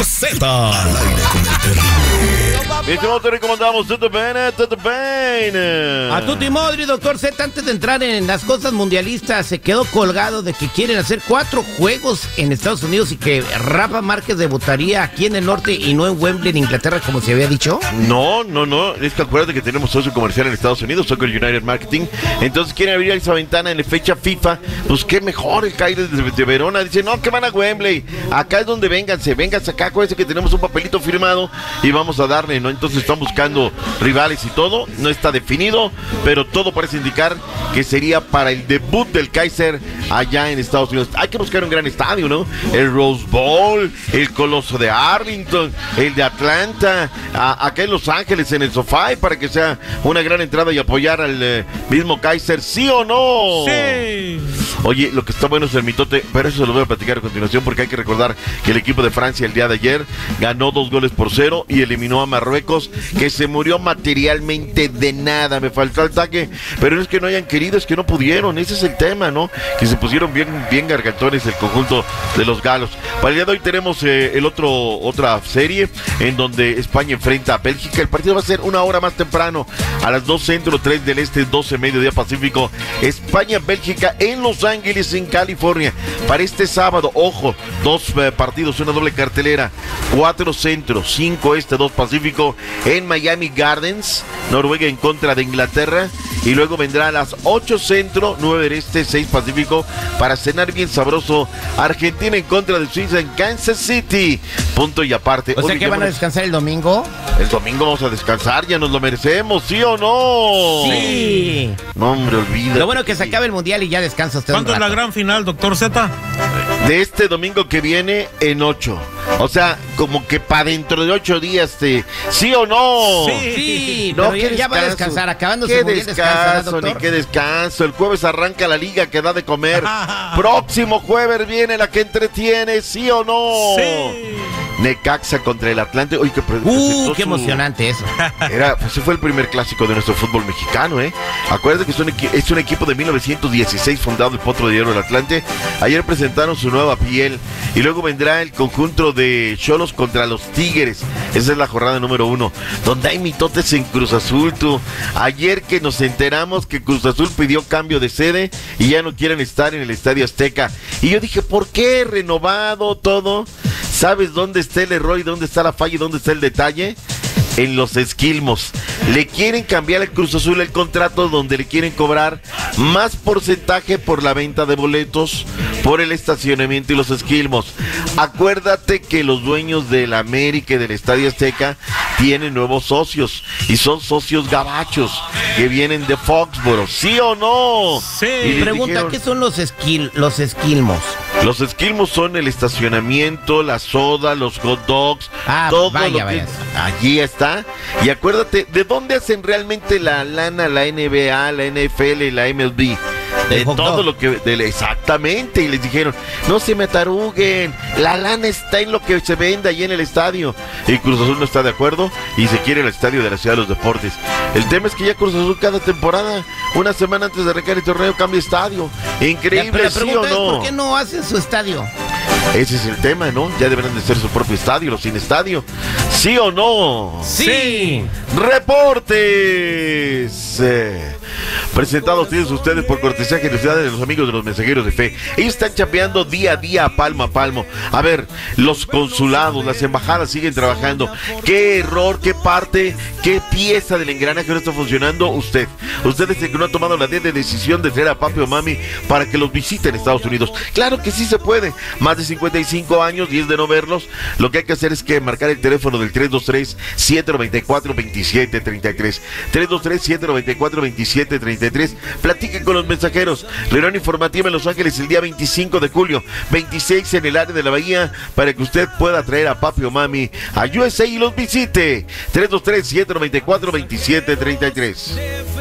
Z. Al aire con el terrible. Mi estimado Terry, ¿cómo andamos? ¿Todo bien? A tutti modri, doctor Z, antes de entrar en las cosas mundialistas, se quedó colgado de que quieren hacer 4 juegos en Estados Unidos y que Rafa Márquez debutaría aquí en el norte y no en Wembley, en Inglaterra, como se había dicho. No. Es que acuérdate que tenemos socio comercial en Estados Unidos, Soccer United Marketing. Entonces quieren abrir esa ventana en la fecha FIFA. Pues qué mejor el Caire de Verona. Dice, no, que van a Wembley. Acá es donde vénganse acá. Acuérdense que tenemos un papelito firmado y vamos a darle, ¿no? Entonces están buscando rivales y todo. No está definido, pero todo parece indicar que sería para el debut del Kaiser allá en Estados Unidos. Hay que buscar un gran estadio, ¿no? El Rose Bowl, el Coloso de Arlington, el de Atlanta, acá en Los Ángeles, en el SoFi, para que sea una gran entrada y apoyar al mismo Kaiser, ¿sí o no? Sí. Oye, lo que está bueno es el mitote, pero eso se lo voy a platicar a continuación, porque hay que recordar que el equipo de Francia el día de ayer ganó 2-0 y eliminó a Marruecos, que se murió materialmente de nada. Me faltó el ataque, pero no es que no hayan querido, es que no pudieron. Ese es el tema, ¿no? Que se pusieron bien gargantones el conjunto de los galos. Para el día de hoy tenemos otra serie en donde España enfrenta a Bélgica. El partido va a ser una hora más temprano, a las 2 centro, 3 del este, 12 mediodía pacífico. España-Bélgica en Los Ángeles, en California, para este sábado. Ojo, 2 partidos, una doble cartelera, 4 centro, 5 este, 2 pacífico, en Miami Gardens, Noruega en contra de Inglaterra. Y luego vendrá a las 8 centro, 9 del este, 6 pacífico, para cenar bien sabroso, Argentina en contra de Suiza en Kansas City. Punto y aparte. O sea, que van a descansar el domingo. El domingo vamos a descansar, ya nos lo merecemos, ¿sí o no? Sí. No, hombre, olvídate. Lo bueno es que se acabe el mundial y ya descansa usted. ¿Cuándo es la gran final, doctor Z? De este domingo que viene en 8. O sea, como que para dentro de 8 días, ¿sí o no? Sí, no, pero ya va a descansar, acabándose ¿Qué el mundial, descansa, descanso, ni qué descanso? El jueves arranca la liga que da de comer. Próximo jueves viene la que entretiene, ¿sí o no? Sí. Necaxa contra el Atlante. Oye, qué emocionante eso. Ese fue el primer clásico de nuestro fútbol mexicano, ¿eh? Acuérdate que es un equipo de 1916 fundado el Potro de Hierro del Atlante. Ayer presentaron su nueva piel y luego vendrá el conjunto de Xolos contra los Tigres. Esa es la jornada número 1, donde hay mitotes en Cruz Azul, tú. Ayer que nos enteramos que Cruz Azul pidió cambio de sede y ya no quieren estar en el Estadio Azteca. Y yo dije, ¿por qué? Renovado todo. ¿Sabes dónde está el error y dónde está la falla y dónde está el detalle? En los esquilmos. Le quieren cambiar al Cruz Azul el contrato, donde le quieren cobrar más porcentaje por la venta de boletos, por el estacionamiento y los esquilmos. Acuérdate que los dueños del América y del Estadio Azteca tienen nuevos socios y son socios gabachos que vienen de Foxboro, ¿sí o no? Sí. Y pregunta, ¿qué son los esquilmos? Los esquilmos son el estacionamiento, la soda, los hot dogs, todo vaya. Allí está. Y acuérdate, ¿de dónde hacen realmente la lana la NBA, la NFL y la MLB? De todo lo que... exactamente. Y les dijeron, no se me ataruguen, la lana está en lo que se vende ahí en el estadio. Y Cruz Azul no está de acuerdo y se quiere el estadio de la Ciudad de los Deportes. El tema es que ya Cruz Azul cada temporada, una semana antes de arrancar el torneo, cambia estadio. Increíble, ¿sí o no? ¿Por qué no hacen su estadio? Ese es el tema, ¿no? Ya deberán de ser su propio estadio, los sin estadio. ¿Sí o no? Sí. Reportes. Presentados todos ustedes por cortesía generosidad de los amigos de los mensajeros de fe. Ellos están chambeando día a día, palmo a palmo. A ver, los consulados, las embajadas siguen trabajando. ¿Qué error, qué parte, qué pieza del engranaje no está funcionando? Usted es el que no ha tomado la decisión de traer a papi o mami para que los visiten en Estados Unidos. Claro que sí se puede. Más de 55 años y es de no verlos. Lo que hay que hacer es que marcar el teléfono del 323-794-2733. 323-794-2733. Platiquen con los mensajeros. Reunión informativa en Los Ángeles el día 25 de julio, 26 en el área de la Bahía, para que usted pueda traer a papi o mami a USA y los visite. 323-794-2733.